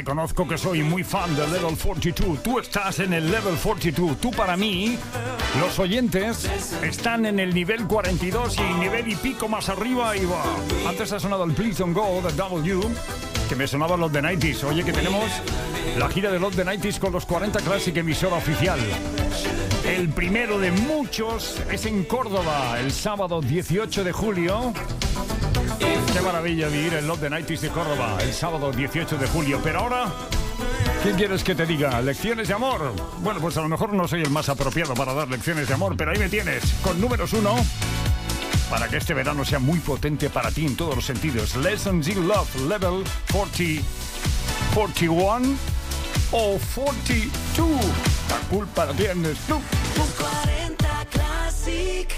reconozco que soy muy fan de Level 42. Tú estás en el Level 42. Tú, para mí, los oyentes están en el nivel 42 y nivel y pico más arriba. Y va. Antes ha sonado el Please Don't Go de W, que me sonaban los The 90s. Oye, que tenemos la gira de los The 90s con los 40 Classic, emisora oficial. El primero de muchos es en Córdoba, el sábado 18 de julio. Qué maravilla vivir en los The 90s de Córdoba, el sábado 18 de julio. Pero ahora, ¿qué quieres que te diga? ¿Lecciones de amor? Bueno, pues a lo mejor no soy el más apropiado para dar lecciones de amor, pero ahí me tienes, con números 1, para que este verano sea muy potente para ti en todos los sentidos. Lessons in Love, Level 40, 41 o 42. La culpa la tienes tú. 40 Classic.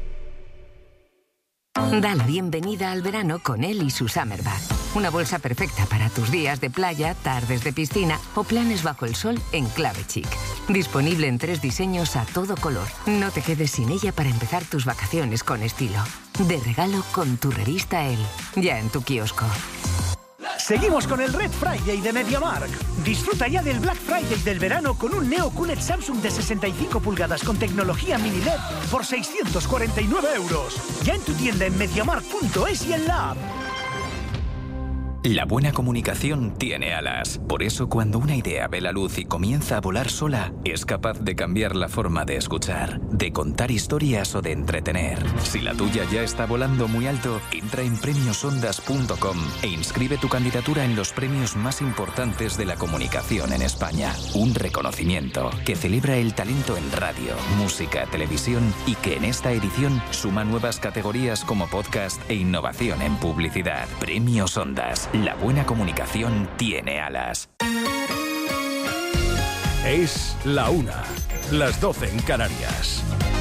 Da la bienvenida al verano con él y su Summer Bag. Una bolsa perfecta para tus días de playa, tardes de piscina o planes bajo el sol en clave chic. Disponible en 3 diseños a todo color. No te quedes sin ella para empezar tus vacaciones con estilo. De regalo con tu revista Elle. Ya en tu kiosco. Seguimos con el Red Friday de MediaMarkt. Disfruta ya del Black Friday del verano con un Neo QLED Samsung de 65 pulgadas con tecnología mini LED por 649 euros. Ya en tu tienda en MediaMarkt.es y en la app. La buena comunicación tiene alas. Por eso, cuando una idea ve la luz y comienza a volar sola, es capaz de cambiar la forma de escuchar, de contar historias o de entretener. Si la tuya ya está volando muy alto, entra en premiosondas.com e inscribe tu candidatura en los premios más importantes de la comunicación en España. Un reconocimiento que celebra el talento en radio, música, televisión y que en esta edición suma nuevas categorías como podcast e innovación en publicidad. Premios Ondas. La buena comunicación tiene alas. Es la 1, las 12 en Canarias.